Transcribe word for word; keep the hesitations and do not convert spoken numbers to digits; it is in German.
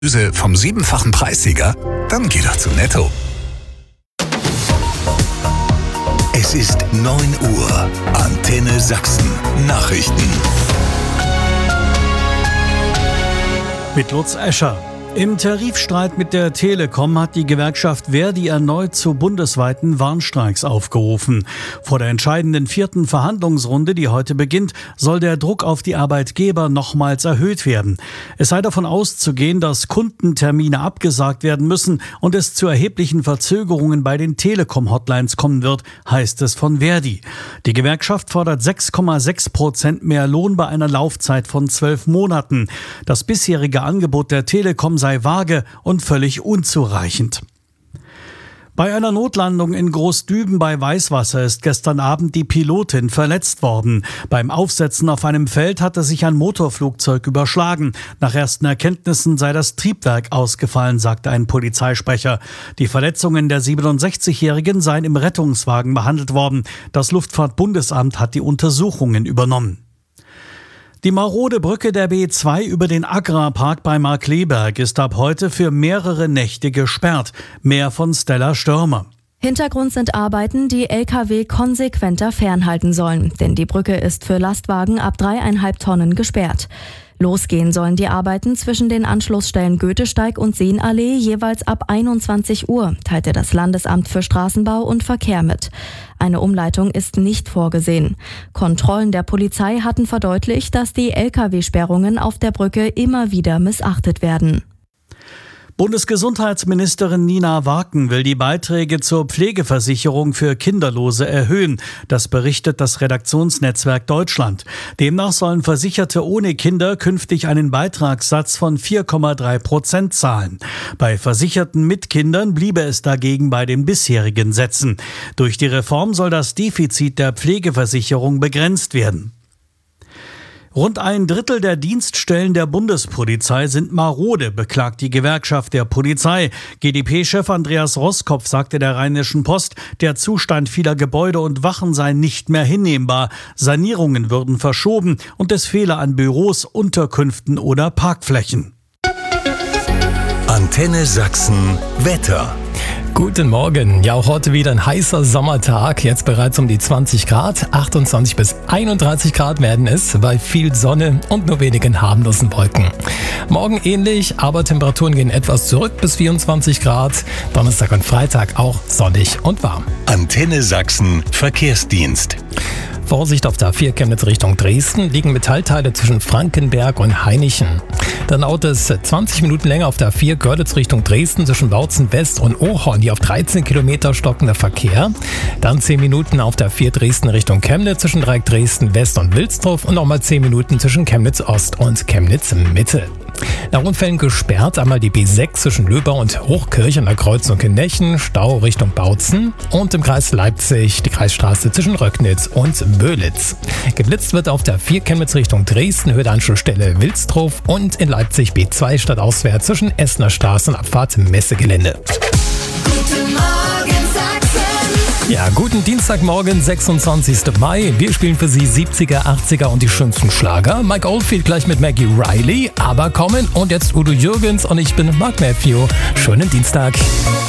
Vom siebenfachen Preissieger? Dann geh doch zu Netto. Es ist neun Uhr. Antenne Sachsen. Nachrichten. Mit Lutz Escher. Im Tarifstreit mit der Telekom hat die Gewerkschaft Verdi erneut zu bundesweiten Warnstreiks aufgerufen. Vor der entscheidenden vierten Verhandlungsrunde, die heute beginnt, soll der Druck auf die Arbeitgeber nochmals erhöht werden. Es sei davon auszugehen, dass Kundentermine abgesagt werden müssen und es zu erheblichen Verzögerungen bei den Telekom-Hotlines kommen wird, heißt es von Verdi. Die Gewerkschaft fordert sechs Komma sechs Prozent mehr Lohn bei einer Laufzeit von zwölf Monaten. Das bisherige Angebot der Telekom sei vage und völlig unzureichend. Bei einer Notlandung in Großdüben bei Weißwasser ist gestern Abend die Pilotin verletzt worden. Beim Aufsetzen auf einem Feld hatte sich ein Motorflugzeug überschlagen. Nach ersten Erkenntnissen sei das Triebwerk ausgefallen, sagte ein Polizeisprecher. Die Verletzungen der siebenundsechzigjährigen seien im Rettungswagen behandelt worden. Das Luftfahrtbundesamt hat die Untersuchungen übernommen. Die marode Brücke der B zwei über den Agrarpark bei Markkleeberg ist ab heute für mehrere Nächte gesperrt. Mehr von Stella Stürmer. Hintergrund sind Arbeiten, die L K W konsequenter fernhalten sollen. Denn die Brücke ist für Lastwagen ab dreieinhalb Tonnen gesperrt. Losgehen sollen die Arbeiten zwischen den Anschlussstellen Goethesteig und Seenallee jeweils ab einundzwanzig Uhr, teilte das Landesamt für Straßenbau und Verkehr mit. Eine Umleitung ist nicht vorgesehen. Kontrollen der Polizei hatten verdeutlicht, dass die L K W-Sperrungen auf der Brücke immer wieder missachtet werden. Bundesgesundheitsministerin Nina Waken will die Beiträge zur Pflegeversicherung für Kinderlose erhöhen. Das berichtet das Redaktionsnetzwerk Deutschland. Demnach sollen Versicherte ohne Kinder künftig einen Beitragssatz von vier Komma drei Prozent zahlen. Bei Versicherten mit Kindern bliebe es dagegen bei den bisherigen Sätzen. Durch die Reform soll das Defizit der Pflegeversicherung begrenzt werden. Rund ein Drittel der Dienststellen der Bundespolizei sind marode, beklagt die Gewerkschaft der Polizei. G d P-Chef Andreas Roskopf sagte der Rheinischen Post, der Zustand vieler Gebäude und Wachen sei nicht mehr hinnehmbar. Sanierungen würden verschoben und es fehle an Büros, Unterkünften oder Parkflächen. Antenne Sachsen Wetter. Guten Morgen. Ja, auch heute wieder ein heißer Sommertag. Jetzt bereits um die zwanzig Grad. achtundzwanzig bis einunddreißig Grad werden es, bei viel Sonne und nur wenigen harmlosen Wolken. Morgen ähnlich, aber Temperaturen gehen etwas zurück bis vierundzwanzig Grad. Donnerstag und Freitag auch sonnig und warm. Antenne Sachsen Verkehrsdienst. Vorsicht auf der A vier Chemnitz Richtung Dresden, liegen Metallteile zwischen Frankenberg und Hainichen. Dann dauert es zwanzig Minuten länger auf der A vier Görlitz Richtung Dresden zwischen Bautzen West und Ohorn, hier auf dreizehn Kilometer stockender Verkehr. Dann zehn Minuten auf der A vier Dresden Richtung Chemnitz zwischen Dreieck Dresden West und Wilsdorf und nochmal zehn Minuten zwischen Chemnitz Ost und Chemnitz Mitte. Nach Unfällen gesperrt einmal die B sechs zwischen Löber und Hochkirch an der Kreuzung in Nechen, Stau Richtung Bautzen und im Kreis Leipzig die Kreisstraße zwischen Röcknitz und Böhlitz. Geblitzt wird auf der A vier Chemnitz Richtung Dresden, Höhe der Anschlussstelle Wilsdorf und in Leipzig B zwei stadtauswärts zwischen Essener Straße und Abfahrt Messegelände. Guten Morgen Sachsen. Ja, guten Dienstagmorgen, sechsundzwanzigsten Mai. Wir spielen für Sie siebziger, achtziger und die schönsten Schlager. Mike Oldfield gleich mit Maggie Riley, aber kommen und jetzt Udo Jürgens und ich bin Mark Matthew. Schönen Dienstag.